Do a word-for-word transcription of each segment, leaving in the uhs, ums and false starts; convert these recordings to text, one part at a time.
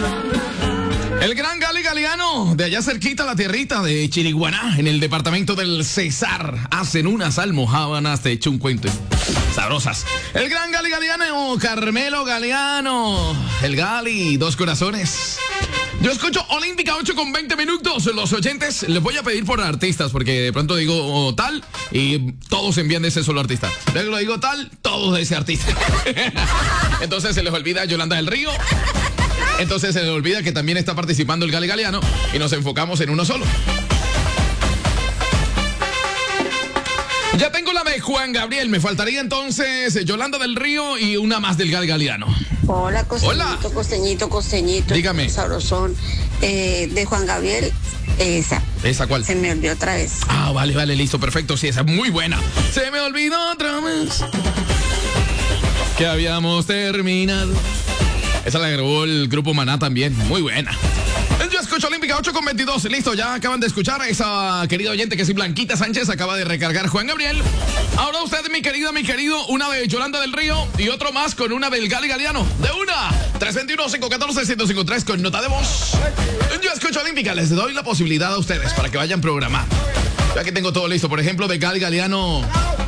El gran Gali Galeano, de allá cerquita, la tierrita de Chiriguaná, en el departamento del Cesar. Hacen unas almojábanas, te echo un cuento. Sabrosas. El gran Gali Galeano, Carmelo Galeano. El Gali, dos corazones. Yo escucho Olímpica ocho con veinte minutos. Los oyentes, les voy a pedir por artistas, porque de pronto digo oh, tal y todos envían de ese solo artista. Luego digo tal, todos de ese artista. Entonces se les olvida Yolanda del Río. Entonces se les olvida que también está participando el Gali Galeano y nos enfocamos en uno solo. Ya tengo la de Juan Gabriel. Me faltaría entonces Yolanda del Río y una más del Gali Galeano. Hola, costeñito, Hola. costeñito, costeñito. Dígame. Sabrosón. Eh, de Juan Gabriel, esa. ¿Esa cuál? Se me olvidó otra vez. Ah, vale, vale, listo, perfecto. Sí, esa es muy buena. Se me olvidó otra vez que habíamos terminado. Esa la grabó el grupo Maná también. Muy buena. Yo escucho Olímpica ocho con veintidós. Listo, ya acaban de escuchar a esa querida oyente que es Blanquita Sánchez. Acaba de recargar Juan Gabriel. Ahora usted, mi querida, mi querido, una de Yolanda del Río y otro más con una del Gali Galeano. De una. tres dos uno, cinco uno cuatro, uno cero cinco tres con nota de voz. Yo escucho Olímpica. Les doy la posibilidad a ustedes para que vayan programando. Yo aquí tengo todo listo. Por ejemplo, de Gali Galeano.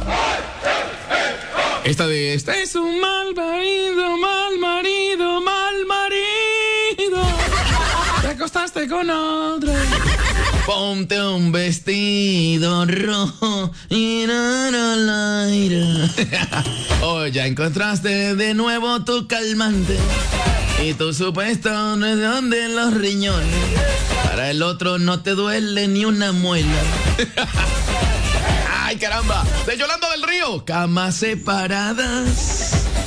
Esta de este es un mal marido, mal marido, mal marido. Te acostaste con otro. Ponte un vestido rojo y no, no, no, no. Oh, ya encontraste de nuevo tu calmante. Y tu supuesto no es de donde los riñones. Para el otro no te duele ni una muela. ¡Ay, caramba! De Yolanda del Río, camas separadas.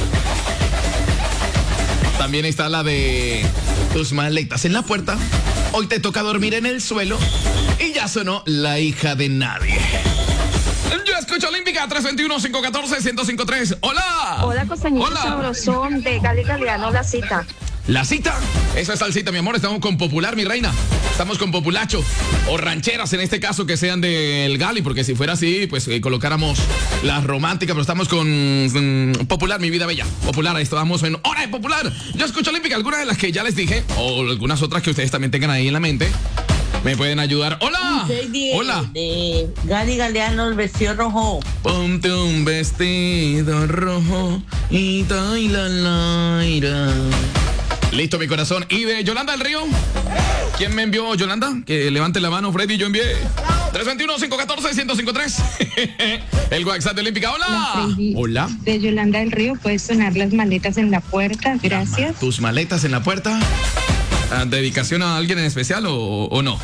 También está la de tus maletas en la puerta. Hoy te toca dormir en el suelo. Y ya sonó La hija de nadie. Yo escucho Olímpica tres dos uno, cinco uno cuatro, uno cero cinco tres. ¡Hola! Hola, costeñito Hola. sabrosón de Gali Galeano, La Cita. La cita, esa es salsita, mi amor. Estamos con popular, mi reina. Estamos con populacho o rancheras en este caso que sean del Gali, porque si fuera así, pues eh, colocáramos las románticas, pero estamos con mm, popular, mi vida bella. Popular, estamos en hora de popular. Yo escucho Olímpica, algunas de las que ya les dije o algunas otras que ustedes también tengan ahí en la mente. Me pueden ayudar. ¡Hola! De, ¡Hola! De Gali Galeano, el vestido rojo. Ponte un vestido rojo y doy la laira. Listo, mi corazón. ¿Y de Yolanda del Río? ¿Quién me envió, Yolanda? Que levante la mano, Freddy, yo envié. tres dos uno, cinco uno cuatro, uno cero cinco tres. El WhatsApp de Olímpica. ¡Hola! Hola. De Yolanda del Río, puedes sonar las maletas en la puerta, gracias. ¿Tus maletas en la puerta? ¿Dedicación a alguien en especial o, o no?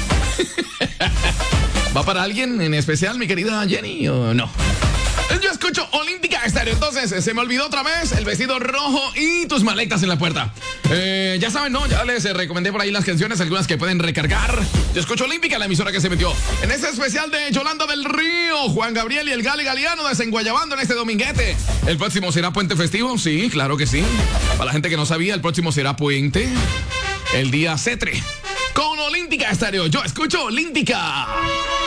¿Va para alguien en especial, mi querida Jenny, o no? Yo escucho Olímpica Estéreo. Entonces, se me olvidó otra vez el vestido rojo y tus maletas en la puerta. Eh, ya saben, ¿no? Ya les eh, recomendé por ahí las canciones, algunas que pueden recargar. Yo escucho Olímpica, la emisora que se metió en este especial de Yolanda del Río, Juan Gabriel y el Gali Galeano desenguayabando en este dominguete. ¿El próximo será puente festivo? Sí, claro que sí. Para la gente que no sabía, el próximo será puente. El día Cetre. Con Olímpica Estéreo. Yo escucho Olímpica.